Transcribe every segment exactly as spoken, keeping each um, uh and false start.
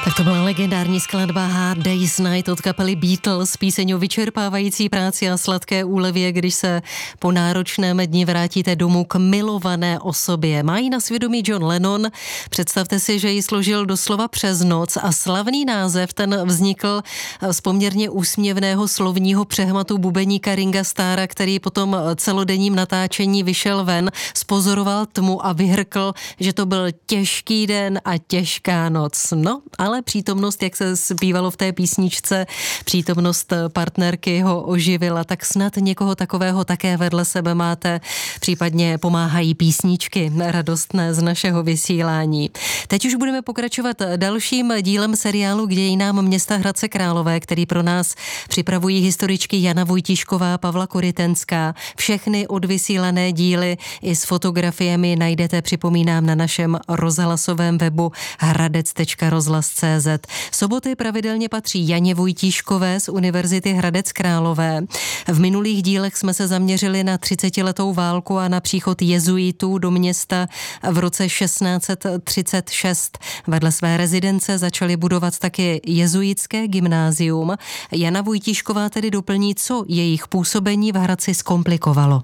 Tak to byla legendární skladba Hard Day's Night od kapely Beatles, píseň o vyčerpávající práci a sladké úlevě, když se po náročném dni vrátíte domů k milované osobě. Má ji na svědomí John Lennon. Představte si, že ji složil doslova přes noc a slavný název ten vznikl z poměrně úsměvného slovního přehmatu bubeníka Ringa Starra, který potom celodenním natáčení vyšel ven, spozoroval tmu a vyhrkl, že to byl těžký den a těžká noc. No, ale přítomnost, jak se zpívalo v té písničce, přítomnost partnerky ho oživila, tak snad někoho takového také vedle sebe máte, případně pomáhají písničky radostné z našeho vysílání. Teď už budeme pokračovat dalším dílem seriálu K dějinám města Hradce Králové, který pro nás připravují historičky Jana Vojtíšková, Pavla Korytenská. Všechny odvysílané díly i s fotografiemi najdete, připomínám, na našem rozhlasovém webu hradec tečka rozhlas tečka cé zet. Soboty pravidelně patří Janě Vojtíškové z Univerzity Hradec Králové. V minulých dílech jsme se zaměřili na třicetiletou válku a na příchod jezuitů do města v roce šestnáct set třicet šest. Vedle své rezidence začali budovat taky jezuitské gymnázium. Jana Vojtíšková tedy doplní, co jejich působení v Hradci zkomplikovalo.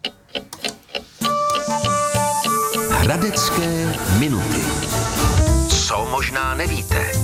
Hradecké minuty. Co možná nevíte?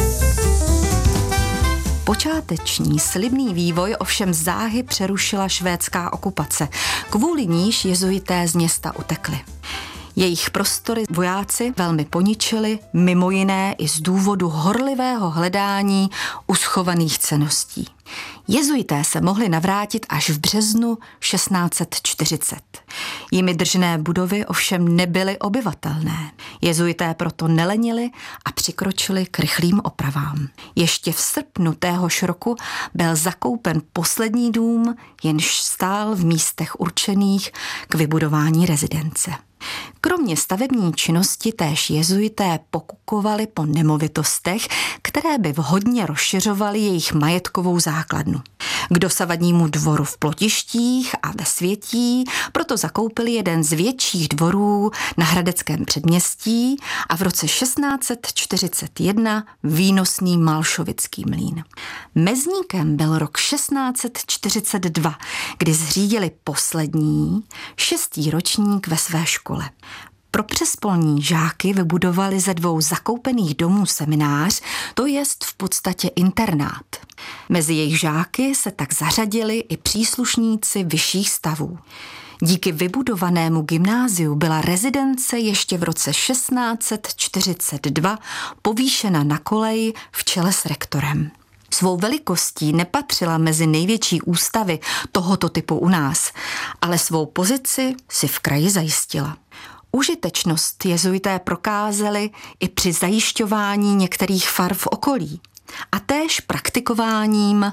Počáteční slibný vývoj ovšem záhy přerušila švédská okupace, kvůli níž jezuité z města utekli. Jejich prostory vojáci velmi poničili, mimo jiné i z důvodu horlivého hledání uschovaných cenností. Jezuité se mohli navrátit až v březnu šestnáct set čtyřicet. Jimi držené budovy ovšem nebyly obyvatelné. Jezuité proto nelenili a přikročili k rychlým opravám. Ještě v srpnu téhož roku byl zakoupen poslední dům, jenž stál v místech určených k vybudování rezidence. Kromě stavební činnosti též jezuité pokukovali po nemovitostech, které by vhodně rozšiřovaly jejich majetkovou základnu. K dosavadnímu dvoru v Plotištích a ve Světí proto zakoupili jeden z větších dvorů na Hradeckém předměstí a v roce šestnáct set čtyřicet jedna výnosný Malšovický mlýn. Mezníkem byl rok šestnáct set čtyřicet dva, kdy zřídili poslední, šestý ročník ve své škole. Pro přespolní žáky vybudovali ze dvou zakoupených domů seminář, to jest v podstatě internát. Mezi jejich žáky se tak zařadili i příslušníci vyšších stavů. Díky vybudovanému gymnáziu byla rezidence ještě v roce šestnáct set čtyřicet dva povýšena na kolej v čele s rektorem. Svou velikostí nepatřila mezi největší ústavy tohoto typu u nás, ale svou pozici si v kraji zajistila. Užitečnost jezuité prokázali i při zajišťování některých far v okolí a též praktikováním